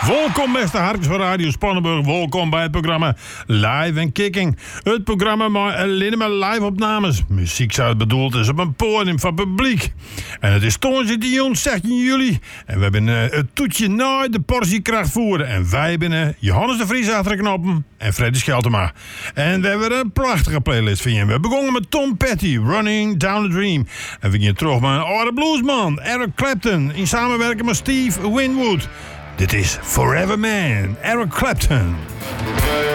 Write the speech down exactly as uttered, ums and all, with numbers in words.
Welkom beste hartjes van Radio Spannenburg. Welkom bij het programma Live and Kicking. Het programma met alleen maar live opnames. Muziek zou het bedoeld is op een podium van publiek. En het is toonzitting zestien juli. En we hebben uh, het toetje naar de portiekracht voeren. En wij binnen Johannes de Vries achter de knoppen. En Freddy Scheltema. En we hebben een prachtige playlist voor je. We begonnen met Tom Petty, Running Down the Dream. En we gaan terug met een oude bluesman, Eric Clapton. In samenwerking met Steve Winwood. Dit is Forever Man, Eric Clapton.